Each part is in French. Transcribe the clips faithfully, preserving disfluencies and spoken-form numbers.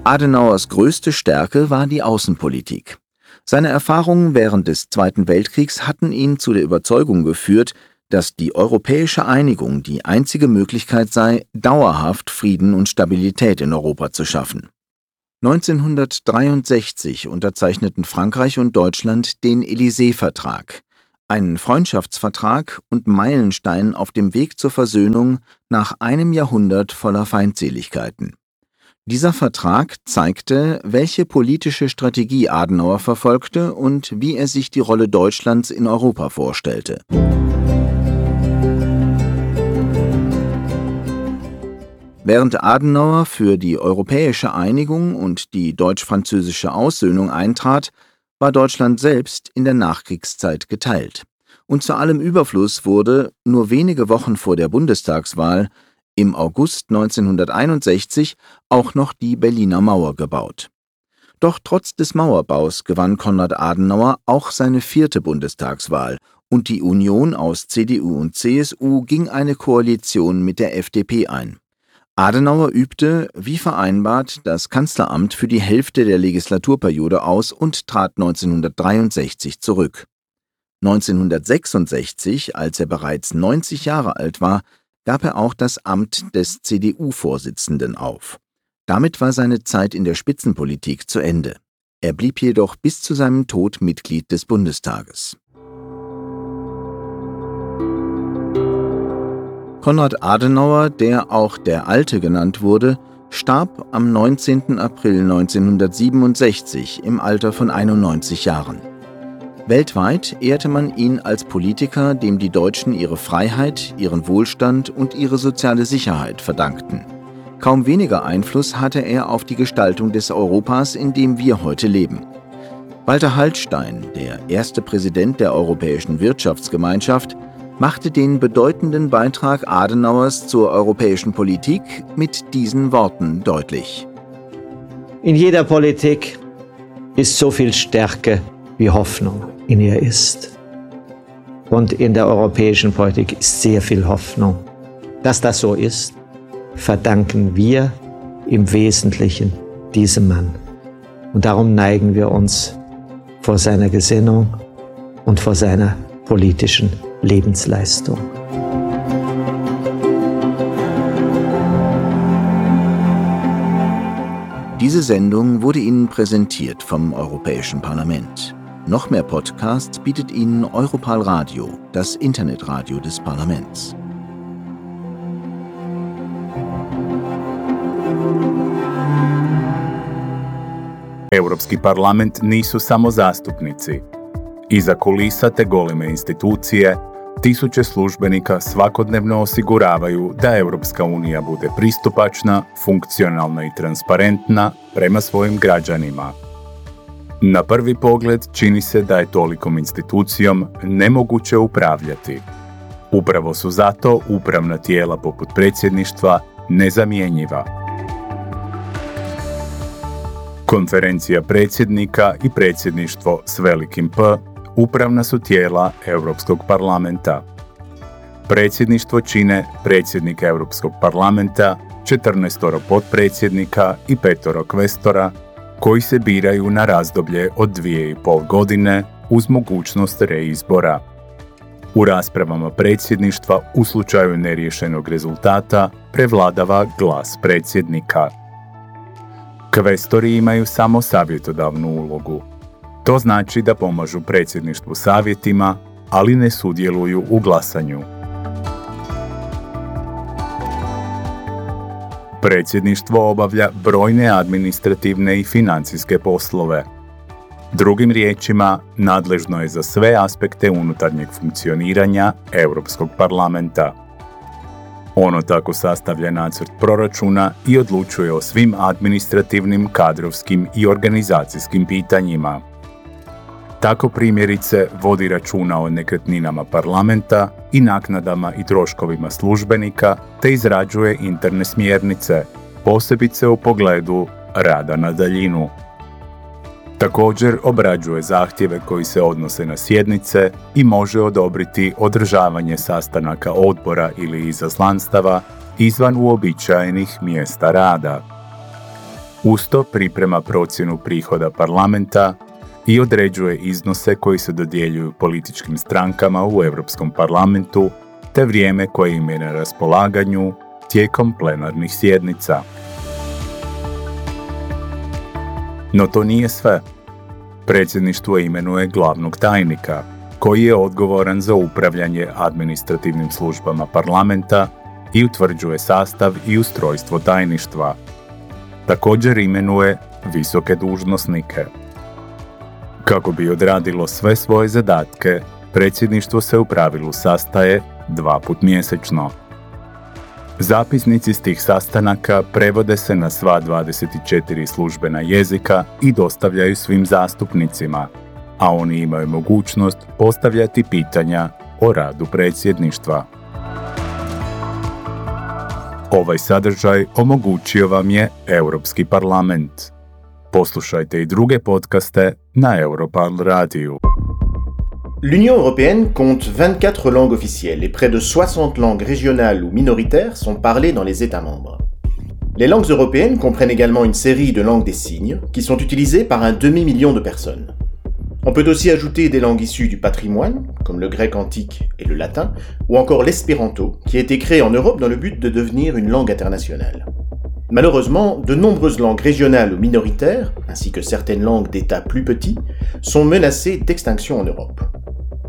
Adenauers größte Stärke war die Außenpolitik. Seine Erfahrungen während des Zweiten Weltkriegs hatten ihn zu der Überzeugung geführt, dass die europäische Einigung die einzige Möglichkeit sei, dauerhaft Frieden und Stabilität in Europa zu schaffen. neunzehnhundertdreiundsechzig unterzeichneten Frankreich und Deutschland den Élysée-Vertrag, einen Freundschaftsvertrag und Meilenstein auf dem Weg zur Versöhnung nach einem Jahrhundert voller Feindseligkeiten. Dieser Vertrag zeigte, welche politische Strategie Adenauer verfolgte und wie er sich die Rolle Deutschlands in Europa vorstellte. Während Adenauer für die europäische Einigung und die deutsch-französische Aussöhnung eintrat, war Deutschland selbst in der Nachkriegszeit geteilt. Und zu allem Überfluss wurde, nur wenige Wochen vor der Bundestagswahl, im August neunzehnhunderteinundsechzig auch noch die Berliner Mauer gebaut. Doch trotz des Mauerbaus gewann Konrad Adenauer auch seine vierte Bundestagswahl und die Union aus C D U und C S U ging eine Koalition mit der F D P ein. Adenauer übte, wie vereinbart, das Kanzleramt für die Hälfte der Legislaturperiode aus und trat neunzehnhundertdreiundsechzig zurück. neunzehnhundertsechsundsechzig, als er bereits neunzig Jahre alt war, gab er auch das Amt des C D U-Vorsitzenden auf. Damit war seine Zeit in der Spitzenpolitik zu Ende. Er blieb jedoch bis zu seinem Tod Mitglied des Bundestages. Konrad Adenauer, der auch der Alte genannt wurde, starb am neunzehnten April neunzehnhundertsiebenundsechzig im Alter von einundneunzig Jahren. Weltweit ehrte man ihn als Politiker, dem die Deutschen ihre Freiheit, ihren Wohlstand und ihre soziale Sicherheit verdankten. Kaum weniger Einfluss hatte er auf die Gestaltung des Europas, in dem wir heute leben. Walter Hallstein, der erste Präsident der Europäischen Wirtschaftsgemeinschaft, machte den bedeutenden Beitrag Adenauers zur europäischen Politik mit diesen Worten deutlich. In jeder Politik ist so viel Stärke wie Hoffnung in ihr ist. Und in der europäischen Politik ist sehr viel Hoffnung. Dass das so ist, verdanken wir im Wesentlichen diesem Mann. Und darum neigen wir uns vor seiner Gesinnung und vor seiner politischen Lebensleistung. Diese Sendung wurde Ihnen präsentiert vom Europäischen Parlament. Noch mehr Podcasts bietet Ihnen Europal Radio, das Internetradio des Parlaments. Europski parlament nisu samo zastupnici. Iza kulisa te goleme institucije, tisuće službenika svakodnevno osiguravaju da Europska unija bude pristupačna, funkcionalna i transparentna prema svojim građanima. Na prvi pogled čini se da je tolikom institucijom nemoguće upravljati. Upravo su zato upravna tijela poput predsjedništva nezamjenjiva. Konferencija predsjednika i predsjedništvo s velikim P upravna su tijela Europskog parlamenta. Predsjedništvo čine predsjednik Europskog parlamenta, četrnaestoro potpredsjednika i petoro kvestora, koji se biraju na razdoblje od dvije i pol godine uz mogućnost reizbora. U raspravama predsjedništva u slučaju neriješenog rezultata prevladava glas predsjednika. Kvestori imaju samo savjetodavnu ulogu. To znači da pomažu predsjedništvu savjetima, ali ne sudjeluju u glasanju. Predsjedništvo obavlja brojne administrativne i financijske poslove. Drugim riječima, nadležno je za sve aspekte unutarnjeg funkcioniranja Europskog parlamenta. Ono tako sastavlja nacrt proračuna i odlučuje o svim administrativnim, kadrovskim i organizacijskim pitanjima. Tako primjerice vodi računa o nekretninama parlamenta i naknadama i troškovima službenika te izrađuje interne smjernice, posebice u pogledu rada na daljinu. Također obrađuje zahtjeve koji se odnose na sjednice i može odobriti održavanje sastanaka odbora ili izaslanstava izvan uobičajenih mjesta rada. Uz to priprema procjenu prihoda parlamenta i određuje iznose koji se dodjeljuju političkim strankama u Europskom parlamentu te vrijeme koje im je na raspolaganju tijekom plenarnih sjednica. No to nije sve. Predsjedništvo imenuje glavnog tajnika, koji je odgovoran za upravljanje administrativnim službama parlamenta i utvrđuje sastav i ustrojstvo tajništva. Također imenuje visoke dužnosnike. Kako bi odradilo sve svoje zadatke, predsjedništvo se u pravilu sastaje dva put mjesečno. Zapisnici s tih sastanaka prevode se na sva dvadeset četiri službena jezika i dostavljaju svim zastupnicima, a oni imaju mogućnost postavljati pitanja o radu predsjedništva. Ovaj sadržaj omogućio vam je Europski parlament. Poslušajte i druge podcaste na Europarl radiju. L'Union européenne compte vingt-quatre langues officielles et près de soixante langues régionales ou minoritaires sont parlées dans les États membres. Les langues européennes comprennent également une série de langues des signes qui sont utilisées par un demi-million de personnes. On peut aussi ajouter des langues issues du patrimoine, comme le grec antique et le latin, ou encore l'espéranto, qui a été créé en Europe dans le but de devenir une langue internationale. Malheureusement, de nombreuses langues régionales ou minoritaires, ainsi que certaines langues d'États plus petits, sont menacées d'extinction en Europe. Pourquoi ?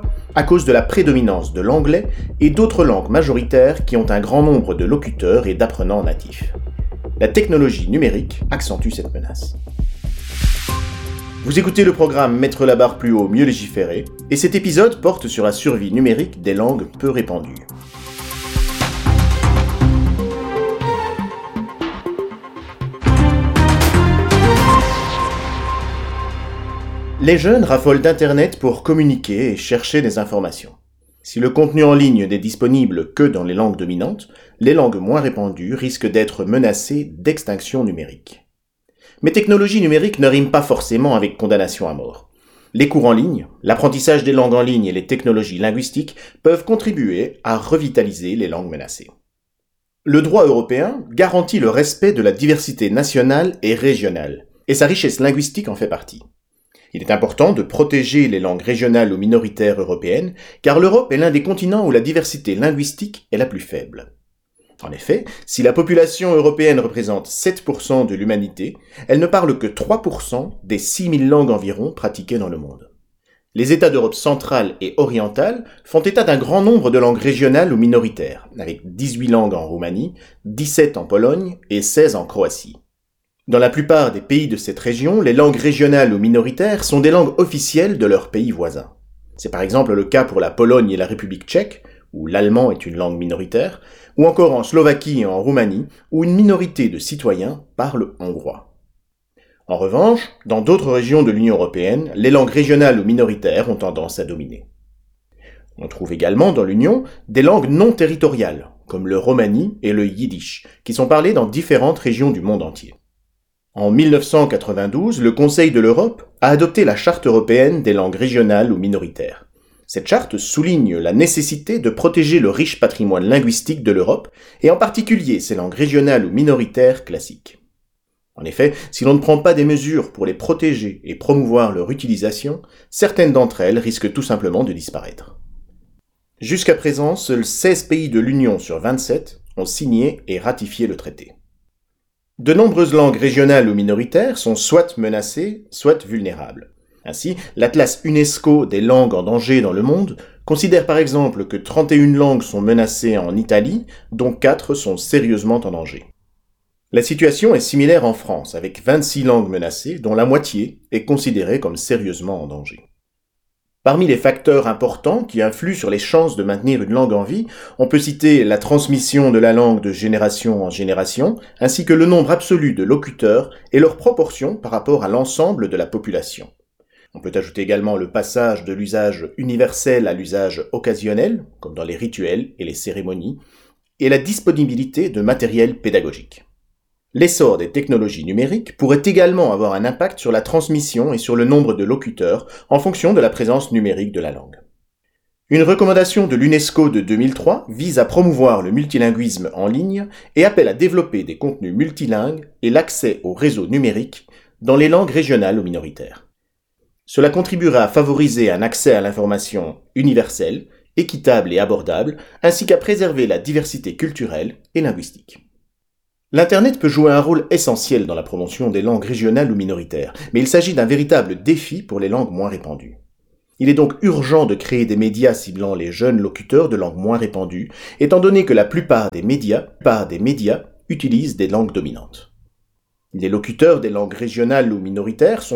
À cause de la prédominance de l'anglais et d'autres langues majoritaires qui ont un grand nombre de locuteurs et d'apprenants natifs. La technologie numérique accentue cette menace. Vous écoutez le programme Mettre la barre plus haut, mieux légiférer, et cet épisode porte sur la survie numérique des langues peu répandues. Les jeunes raffolent d'Internet pour communiquer et chercher des informations. Si le contenu en ligne n'est disponible que dans les langues dominantes, les langues moins répandues risquent d'être menacées d'extinction numérique. Mais technologie numérique ne rime pas forcément avec condamnation à mort. Les cours en ligne, l'apprentissage des langues en ligne et les technologies linguistiques peuvent contribuer à revitaliser les langues menacées. Le droit européen garantit le respect de la diversité nationale et régionale, et sa richesse linguistique en fait partie. Il est important de protéger les langues régionales ou minoritaires européennes, car l'Europe est l'un des continents où la diversité linguistique est la plus faible. En effet, si la population européenne représente sept pour cent de l'humanité, elle ne parle que trois pour cent des six mille langues environ pratiquées dans le monde. Les États d'Europe centrale et orientale font état d'un grand nombre de langues régionales ou minoritaires, avec dix-huit langues en Roumanie, dix-sept en Pologne et seize en Croatie. Dans la plupart des pays de cette région, les langues régionales ou minoritaires sont des langues officielles de leurs pays voisins. C'est par exemple le cas pour la Pologne et la République tchèque, où l'allemand est une langue minoritaire, ou encore en Slovaquie et en Roumanie, où une minorité de citoyens parle hongrois. En revanche, dans d'autres régions de l'Union européenne, les langues régionales ou minoritaires ont tendance à dominer. On trouve également dans l'Union des langues non territoriales, comme le romani et le yiddish, qui sont parlées dans différentes régions du monde entier. En mille neuf cent quatre-vingt-douze, le Conseil de l'Europe a adopté la Charte européenne des langues régionales ou minoritaires. Cette charte souligne la nécessité de protéger le riche patrimoine linguistique de l'Europe, et en particulier ses langues régionales ou minoritaires classiques. En effet, si l'on ne prend pas des mesures pour les protéger et promouvoir leur utilisation, certaines d'entre elles risquent tout simplement de disparaître. Jusqu'à présent, seuls seize pays de l'Union sur vingt-sept ont signé et ratifié le traité. De nombreuses langues régionales ou minoritaires sont soit menacées, soit vulnérables. Ainsi, l'Atlas UNESCO des langues en danger dans le monde considère par exemple que trente et une langues sont menacées en Italie, dont quatre sont sérieusement en danger. La situation est similaire en France, avec vingt-six langues menacées, dont la moitié est considérée comme sérieusement en danger. Parmi les facteurs importants qui influent sur les chances de maintenir une langue en vie, on peut citer la transmission de la langue de génération en génération, ainsi que le nombre absolu de locuteurs et leur proportion par rapport à l'ensemble de la population. On peut ajouter également le passage de l'usage universel à l'usage occasionnel, comme dans les rituels et les cérémonies, et la disponibilité de matériel pédagogique. L'essor des technologies numériques pourrait également avoir un impact sur la transmission et sur le nombre de locuteurs en fonction de la présence numérique de la langue. Une recommandation de l'UNESCO de deux mille trois vise à promouvoir le multilinguisme en ligne et appelle à développer des contenus multilingues et l'accès aux réseaux numériques dans les langues régionales ou minoritaires. Cela contribuera à favoriser un accès à l'information universel, équitable et abordable, ainsi qu'à préserver la diversité culturelle et linguistique. L'Internet peut jouer un rôle essentiel dans la promotion des langues régionales ou minoritaires, mais il s'agit d'un véritable défi pour les langues moins répandues. Il est donc urgent de créer des médias ciblant les jeunes locuteurs de langues moins répandues, étant donné que la plupart des médias, plupart des médias utilisent des langues dominantes. Les locuteurs des langues régionales ou minoritaires sont